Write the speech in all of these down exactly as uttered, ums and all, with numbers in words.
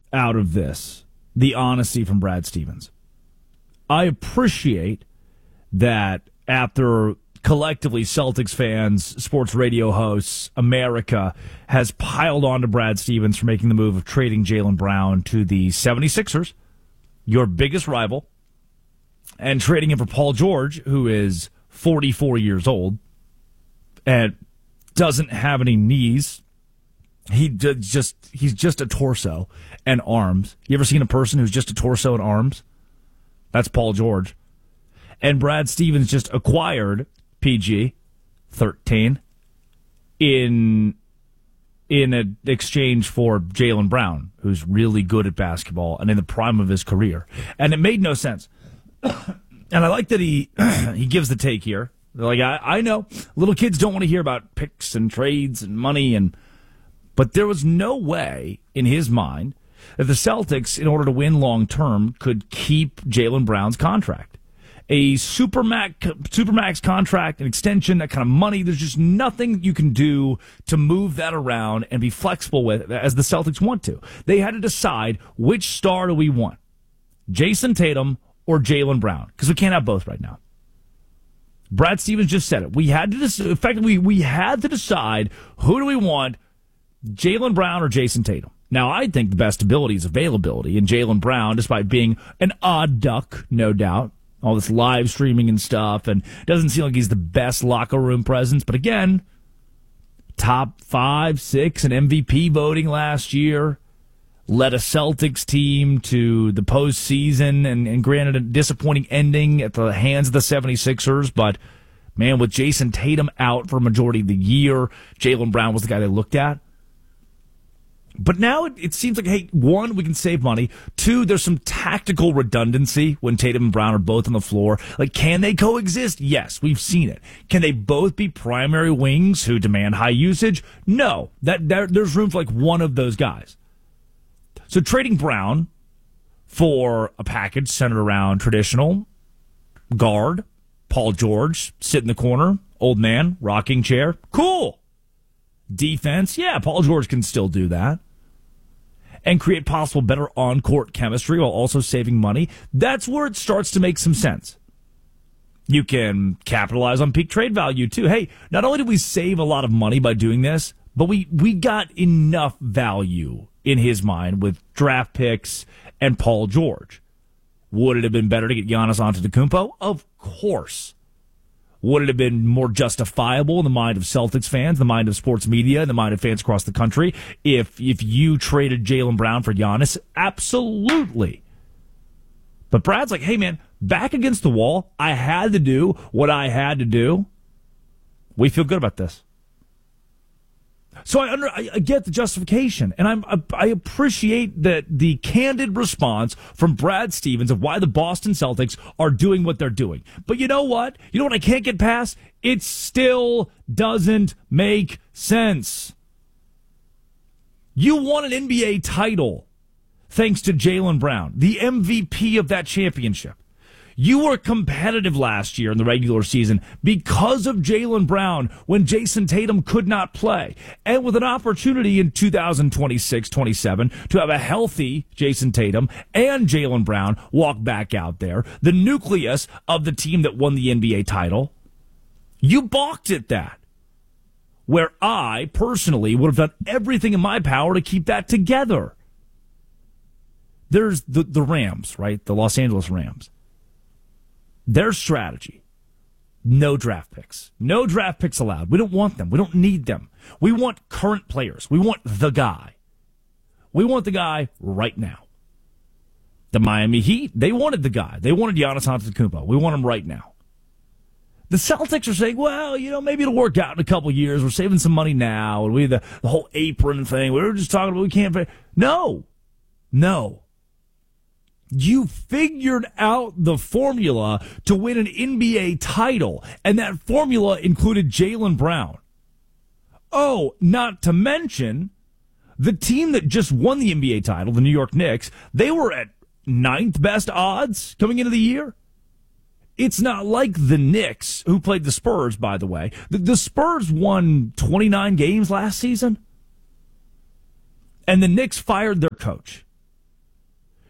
out of this, the honesty from Brad Stevens. I appreciate that after collectively Celtics fans, sports radio hosts, America has piled on to Brad Stevens for making the move of trading Jaylen Brown to the seventy-sixers, your biggest rival, and trading him for Paul George, who is forty-four years old and doesn't have any knees. He just he's just a torso and arms. You ever seen a person who's just a torso and arms? That's Paul George. And Brad Stevens just acquired P G thirteen in in an exchange for Jaylen Brown, who's really good at basketball and in the prime of his career. And it made no sense. And I like that he he gives the take here. They're like, I, I know little kids don't want to hear about picks and trades and money, and but there was no way in his mind that the Celtics, in order to win long term, could keep Jaylen Brown's contract. A supermax, supermax contract, an extension, that kind of money. There's just nothing you can do to move that around and be flexible with as the Celtics want to. They had to decide, which star do we want? Jason Tatum or Jaylen Brown? Because we can't have both right now. Brad Stevens just said it. We had to decide, effectively, we had to decide, who do we want, Jaylen Brown or Jason Tatum? Now, I think the best ability is availability, and Jaylen Brown, despite being an odd duck, no doubt, all this live streaming and stuff, and doesn't seem like he's the best locker room presence. But again, top five, six in M V P voting last year, led a Celtics team to the postseason, and, and granted a disappointing ending at the hands of the seventy-sixers. But, man, with Jason Tatum out for a majority of the year, Jaylen Brown was the guy they looked at. But now it, it seems like, hey, one, we can save money. Two, there's some tactical redundancy when Tatum and Brown are both on the floor. Like, can they coexist? Yes, we've seen it. Can they both be primary wings who demand high usage? No. That, that there's room for, like, one of those guys. So trading Brown for a package centered around traditional guard, Paul George, sit in the corner, old man, rocking chair, cool. Defense, yeah, Paul George can still do that. And create possible better on-court chemistry while also saving money. That's where it starts to make some sense. You can capitalize on peak trade value, too. Hey, not only did we save a lot of money by doing this, but we, we got enough value in his mind with draft picks and Paul George. Would it have been better to get Giannis Antetokounmpo? Of course. Would it have been more justifiable in the mind of Celtics fans, the mind of sports media, and the mind of fans across the country if if you traded Jaylen Brown for Giannis? Absolutely. But Brad's like, hey, man, back against the wall, I had to do what I had to do. We feel good about this. So I, under, I, I get the justification, and I'm, I, I appreciate that the candid response from Brad Stevens of why the Boston Celtics are doing what they're doing. But you know what? You know what I can't get past? It still doesn't make sense. You won an N B A title thanks to Jaylen Brown, the M V P of that championship. You were competitive last year in the regular season because of Jaylen Brown when Jason Tatum could not play. And with an opportunity in two thousand twenty-six twenty-seven to have a healthy Jason Tatum and Jaylen Brown walk back out there, the nucleus of the team that won the N B A title, you balked at that. Where I, personally, would have done everything in my power to keep that together. There's the, the Rams, right? The Los Angeles Rams. Their strategy, no draft picks. No draft picks allowed. We don't want them. We don't need them. We want current players. We want the guy. We want the guy right now. The Miami Heat, they wanted the guy. They wanted Giannis Antetokounmpo. We want him right now. The Celtics are saying, well, you know, maybe it'll work out in a couple years. We're saving some money now. And we the, the whole apron thing. We were just talking about we can't pay. No. No. You figured out the formula to win an N B A title, and that formula included Jaylen Brown. Oh, not to mention the team that just won the N B A title, the New York Knicks, they were at ninth best odds coming into the year. It's not like the Knicks, who played the Spurs, by the way. The, the Spurs won twenty-nine games last season, and the Knicks fired their coach.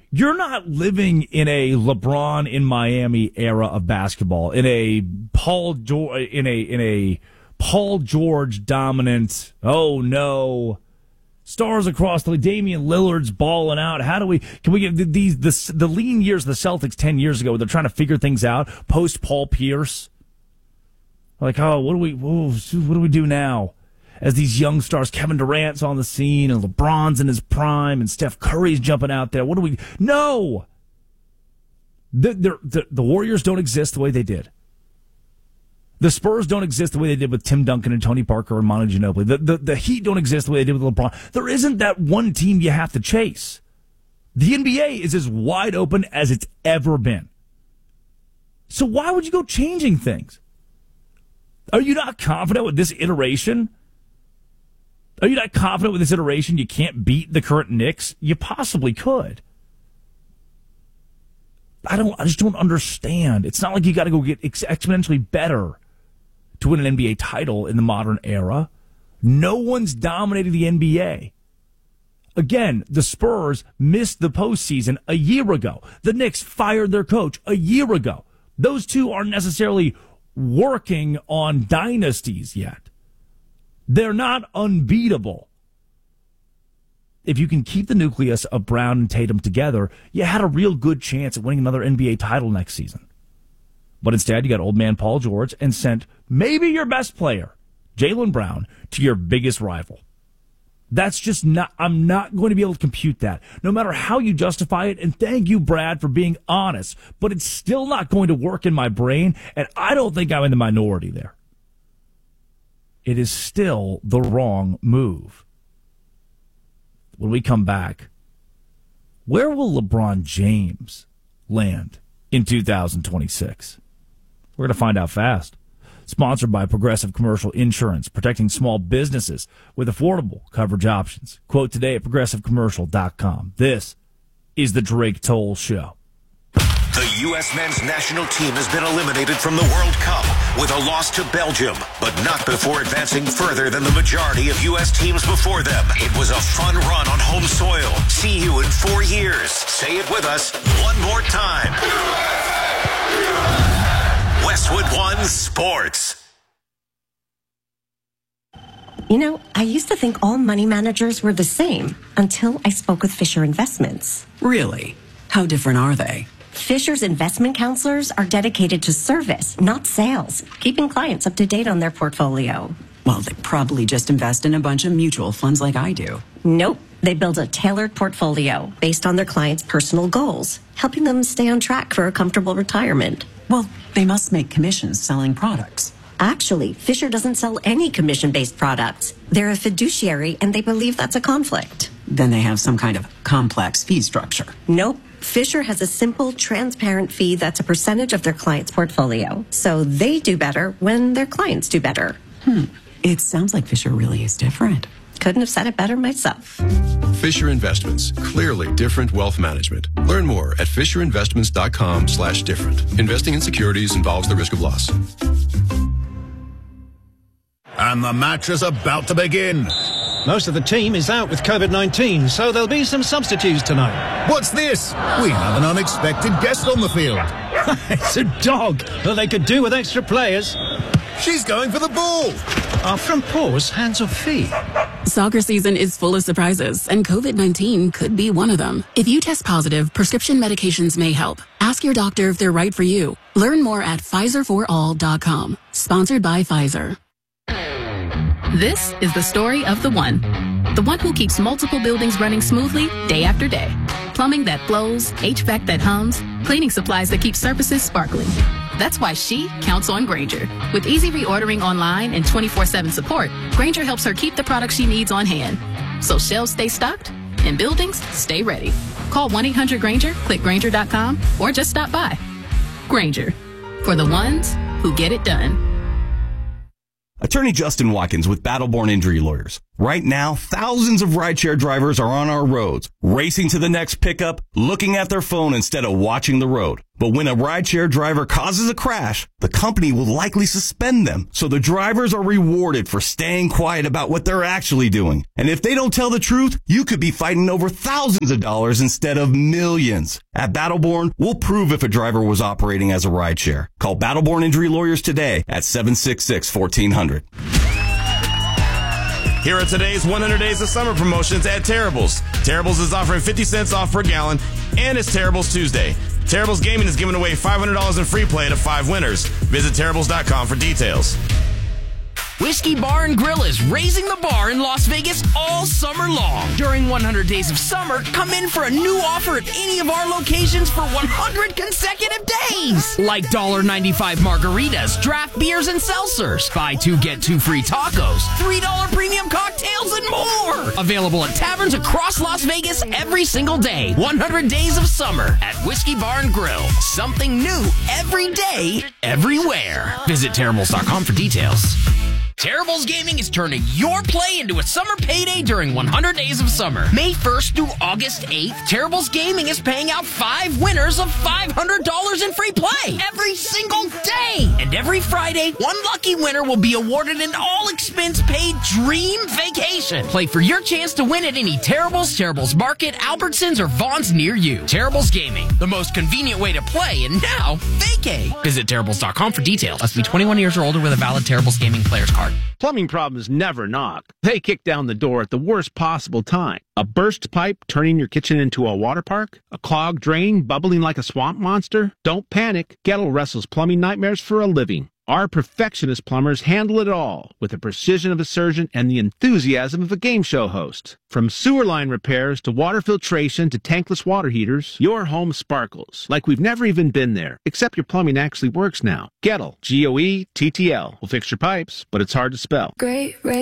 You're not living in a LeBron in Miami era of basketball, in a Paul George, in a in a Paul George dominant. Oh no, stars across the league. Damian Lillard's balling out. How do we? Can we get these the the lean years of the Celtics ten years ago? Where they're trying to figure things out post Paul Pierce. Like, oh, what do we? Whoa, what do we do now? As these young stars, Kevin Durant's on the scene, and LeBron's in his prime, and Steph Curry's jumping out there. What do we... No! The, the, the Warriors don't exist the way they did. The Spurs don't exist the way they did with Tim Duncan and Tony Parker and Manu Ginobili. The, the, the Heat don't exist the way they did with LeBron. There isn't that one team you have to chase. The N B A is as wide open as it's ever been. So why would you go changing things? Are you not confident with this iteration? Are you not confident with this iteration you can't beat the current Knicks? You possibly could. I don't. I just don't understand. It's not like you got to go get ex- exponentially better to win an N B A title in the modern era. No one's dominated the N B A. Again, the Spurs missed the postseason a year ago. The Knicks fired their coach a year ago. Those two aren't necessarily working on dynasties yet. They're not unbeatable. If you can keep the nucleus of Brown and Tatum together, you had a real good chance at winning another N B A title next season. But instead, you got old man Paul George and sent maybe your best player, Jaylen Brown, to your biggest rival. That's just not, I'm not going to be able to compute that, no matter how you justify it. And thank you, Brad, for being honest. But it's still not going to work in my brain, and I don't think I'm in the minority there. It is still the wrong move. When we come back, where will LeBron James land in two thousand twenty-six? We're going to find out fast. Sponsored by Progressive Commercial Insurance, protecting small businesses with affordable coverage options. Quote today at progressive commercial dot com. This is the Drake Toll Show. The U S men's national team has been eliminated from the World Cup with a loss to Belgium, but not before advancing further than the majority of U S teams before them. It was a fun run on home soil. See you in four years. Say it with us one more time. Westwood One Sports. You know, I used to think all money managers were the same until I spoke with Fisher Investments. Really? How different are they? Fisher's investment counselors are dedicated to service, not sales, keeping clients up to date on their portfolio. Well, they probably just invest in a bunch of mutual funds like I do. Nope. They build a tailored portfolio based on their clients' personal goals, helping them stay on track for a comfortable retirement. Well, they must make commissions selling products. Actually, Fisher doesn't sell any commission-based products. They're a fiduciary, and they believe that's a conflict. Then they have some kind of complex fee structure. Nope. Fisher has a simple, transparent fee that's a percentage of their client's portfolio. So they do better when their clients do better. Hmm. It sounds like Fisher really is different. Couldn't have said it better myself. Fisher Investments. Clearly different wealth management. Learn more at fisher investments dot com slash different. Investing in securities involves the risk of loss. And the match is about to begin. Most of the team is out with COVID nineteen, so there'll be some substitutes tonight. What's this? We have an unexpected guest on the field. It's a dog. Well, they could do with extra players. She's going for the ball. Are front paws hands or feet? Soccer season is full of surprises, and COVID nineteen could be one of them. If you test positive, prescription medications may help. Ask your doctor if they're right for you. Learn more at Pfizer for all dot com. Sponsored by Pfizer. This is the story of the one. The one who keeps multiple buildings running smoothly day after day. Plumbing that flows, H V A C that hums, cleaning supplies that keep surfaces sparkling. That's why she counts on Grainger. With easy reordering online and twenty-four seven support, Grainger helps her keep the products she needs on hand. So shelves stay stocked and buildings stay ready. Call one eight hundred Grainger, click Grainger dot com, or just stop by. Grainger, for the ones who get it done. Attorney Justin Watkins with Battleborn Injury Lawyers. Right now, thousands of rideshare drivers are on our roads, racing to the next pickup, looking at their phone instead of watching the road. But when a rideshare driver causes a crash, the company will likely suspend them. So the drivers are rewarded for staying quiet about what they're actually doing. And if they don't tell the truth, you could be fighting over thousands of dollars instead of millions. At Battleborn, we'll prove if a driver was operating as a rideshare. Call Battleborn Injury Lawyers today at seven six six, one four zero zero. Here are today's one hundred Days of Summer promotions at Terrible's. Terrible's is offering fifty cents off per gallon, and it's Terrible's Tuesday. Terrible's Gaming is giving away five hundred dollars in free play to five winners. Visit Terrible's dot com for details. Whiskey Bar and Grill is raising the bar in Las Vegas all summer long. During one hundred Days of Summer, come in for a new offer at any of our locations for one hundred consecutive days. Like one dollar ninety-five margaritas, draft beers, and seltzers. Buy two, get two free tacos. three dollars premium cocktails and more. Available at taverns across Las Vegas every single day. one hundred Days of Summer at Whiskey Bar and Grill. Something new every day, everywhere. Visit Terrible's dot com for details. Terrible's Gaming is turning your play into a summer payday during one hundred Days of Summer. May first through August eighth, Terrible's Gaming is paying out five winners of five hundred dollars in free play every single day. And every Friday, one lucky winner will be awarded an all-expense-paid dream vacation. Play for your chance to win at any Terrible's, Terrible's Market, Albertsons, or Vaughn's near you. Terrible's Gaming, the most convenient way to play, and now vacay. Visit Terrible's dot com for details. Must be twenty-one years or older with a valid Terrible's Gaming player's card. Plumbing problems never knock. They kick down the door at the worst possible time. A burst pipe turning your kitchen into a water park? A clogged drain bubbling like a swamp monster? Don't panic. Gettle wrestles plumbing nightmares for a living. Our perfectionist plumbers handle it all with the precision of a surgeon and the enthusiasm of a game show host. From sewer line repairs to water filtration to tankless water heaters, your home sparkles like we've never even been there, except your plumbing actually works now. Gettle, G O E T T L, will fix your pipes, but it's hard to spell. Great.